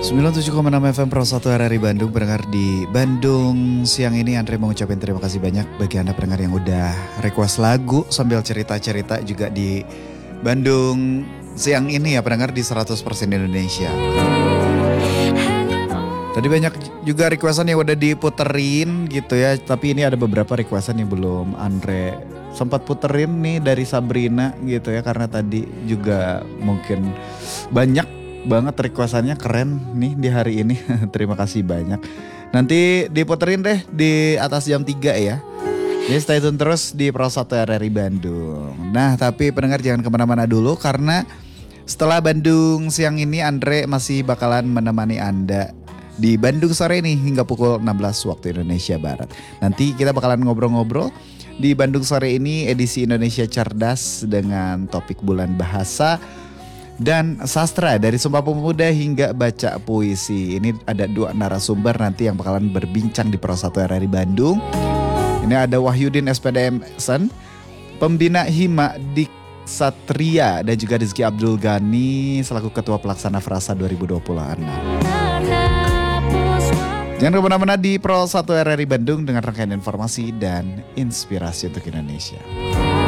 97,6 FM Pro 1 RRI Bandung. Pendengar di Bandung siang ini, Andre mau ngucapin terima kasih banyak bagi Anda pendengar yang udah request lagu sambil cerita-cerita juga di Bandung siang ini ya, pendengar di 100% Indonesia. Tadi banyak juga requestan yang udah diputerin gitu ya, tapi ini ada beberapa requestan yang belum Andre sempat puterin nih dari Sabrina gitu ya, karena tadi juga mungkin banyak banget requestannya, keren nih di hari ini. Terima kasih banyak. Nanti diputerin deh di atas jam 3 ya. Jadi stay tune terus di Pro 1 RRI Bandung. Nah tapi pendengar jangan kemana-mana dulu, karena setelah Bandung siang ini Andre masih bakalan menemani Anda di Bandung sore nih hingga pukul 16 waktu Indonesia Barat. Nanti kita bakalan ngobrol-ngobrol di Bandung sore ini edisi Indonesia Cerdas dengan topik bulan bahasa dan sastra, dari Sumpah Pemuda hingga baca puisi. Ini ada 2 narasumber nanti yang bakalan berbincang di Pro 1 RRI Bandung. Ini ada Wahyudin SPDM Sen, Pembina Hima Dik Satria, dan juga Rizky Abdul Ghani selaku Ketua Pelaksana Frasa 2026. Jangan kemana-mana di Pro 1 RRI Bandung dengan rangkaian informasi dan inspirasi untuk Indonesia.